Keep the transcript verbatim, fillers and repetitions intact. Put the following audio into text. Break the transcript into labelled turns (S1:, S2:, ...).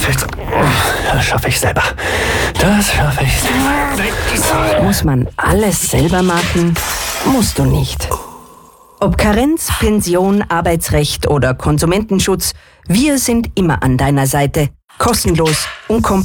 S1: Das schaffe ich selber. Das schaffe ich selber.
S2: Muss man alles selber machen? Musst du nicht. Ob Karenz, Pension, Arbeitsrecht oder Konsumentenschutz, wir sind immer an deiner Seite. Kostenlos, unkompliziert.